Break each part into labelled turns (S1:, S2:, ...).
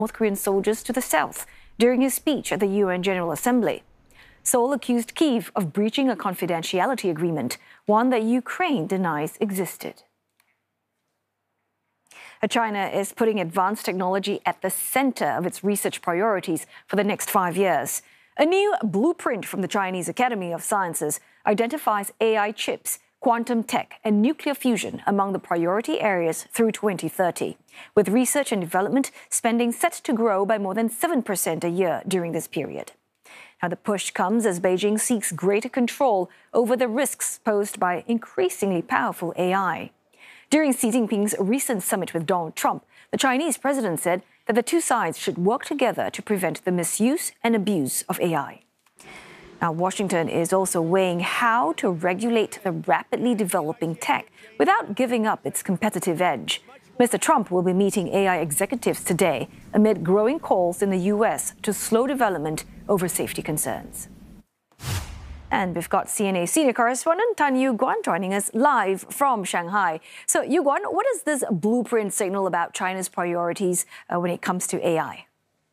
S1: North Korean soldiers to the south during his speech at the UN General Assembly. Seoul accused Kyiv of breaching a confidentiality agreement, one that Ukraine denies existed. China is putting advanced technology at the center of its research priorities for the next 5 years. A new blueprint from the Chinese Academy of Sciences identifies AI chips, quantum tech, and nuclear fusion among the priority areas through 2030, with research and development spending set to grow by more than 7% a year during this period. Now, the push comes as Beijing seeks greater control over the risks posed by increasingly powerful AI. During Xi Jinping's recent summit with Donald Trump, the Chinese president said that the two sides should work together to prevent the misuse and abuse of AI. Now, Washington is also weighing how to regulate the rapidly developing tech without giving up its competitive edge. Mr. Trump will be meeting AI executives today amid growing calls in the U.S. to slow development over safety concerns. And we've got CNA senior correspondent Tan Yu-Guan joining us live from Shanghai. So, Yu-Guan, what does this blueprint signal about China's priorities when it comes to AI?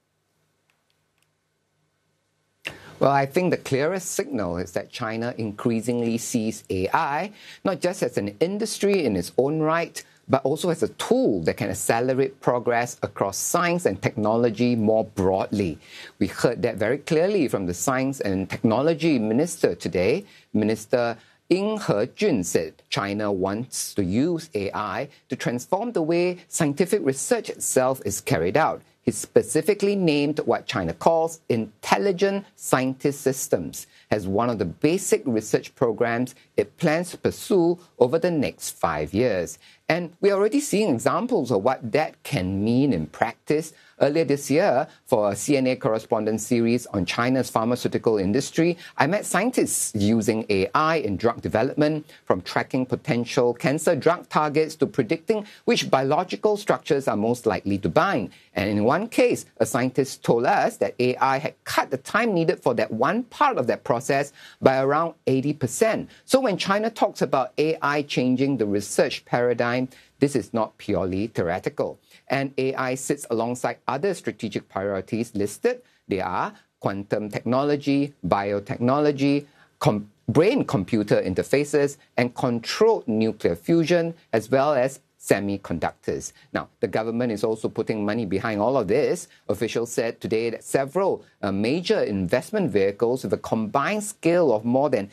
S2: Well, I think the clearest signal is that China increasingly sees AI not just as an industry in its own right, but also as a tool that can accelerate progress across science and technology more broadly. We heard that very clearly from the Science and Technology Minister today. Minister Ying Hejun said China wants to use AI to transform the way scientific research itself is carried out. He specifically named what China calls intelligent scientist systems as one of the basic research programs it plans to pursue over the next 5 years. And we're already seeing examples of what that can mean in practice. Earlier this year, for a CNA correspondent series on China's pharmaceutical industry, I met scientists using AI in drug development, from tracking potential cancer drug targets to predicting which biological structures are most likely to bind. And in one case, a scientist told us that AI had cut the time needed for that one part of that process by around 80%. So when China talks about AI changing the research paradigm, this is not purely theoretical. And AI sits alongside other strategic priorities listed. They are quantum technology, biotechnology, brain-computer interfaces, and controlled nuclear fusion, as well as semiconductors. Now, the government is also putting money behind all of this. Officials said today that several major investment vehicles with a combined scale of more than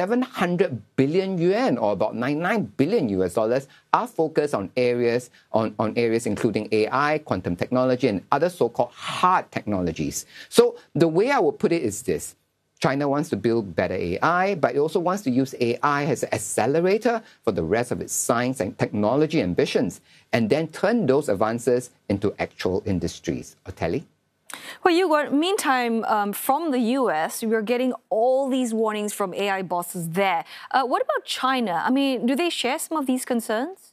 S2: 700 billion yuan, or about 99 billion US dollars, are focused on areas including AI, quantum technology, and other so-called hard technologies. So the way I would put it is this. China wants to build better AI, but it also wants to use AI as an accelerator for the rest of its science and technology ambitions, and then turn those advances into actual industries. Oteli?
S1: Well, Yu-Guan, meantime, from the U.S., we're getting all these warnings from AI bosses there. What about China? I mean, do they share some of these concerns?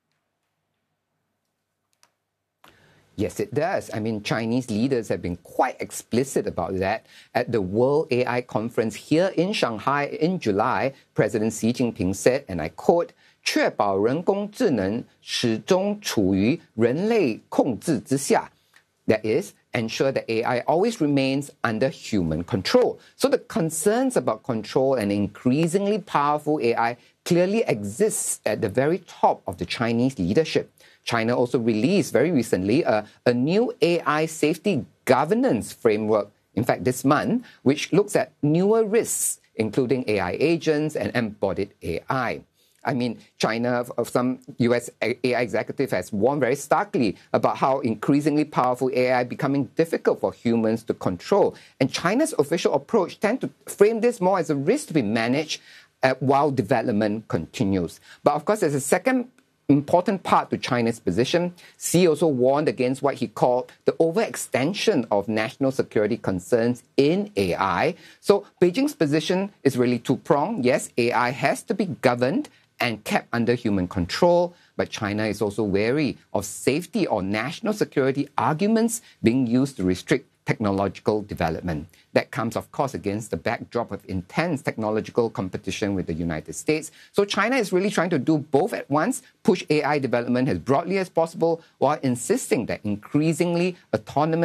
S2: Yes, it does. I mean, Chinese leaders have been quite explicit about that. At the World AI Conference here in Shanghai in July, President Xi Jinping said, and I quote, 确保人工智能始终处于人类控制之下. That is, ensure that AI always remains under human control. So the concerns about control and increasingly powerful AI clearly exists at the very top of the Chinese leadership. China also released very recently a new AI safety governance framework, in fact, this month, which looks at newer risks, including AI agents and embodied AI. I mean, China, some US AI executive has warned very starkly about how increasingly powerful AI becoming difficult for humans to control. And China's official approach tends to frame this more as a risk to be managed while development continues. But of course, there's a second important part to China's position. Xi also warned against what he called the overextension of national security concerns in AI. So Beijing's position is really two-pronged. Yes, AI has to be governed and kept under human control, but China is also wary of safety or national security arguments being used to restrict technological development. That comes, of course, against the backdrop of intense technological competition with the United States. So China is really trying to do both at once, push AI development as broadly as possible, while insisting that increasingly autonomous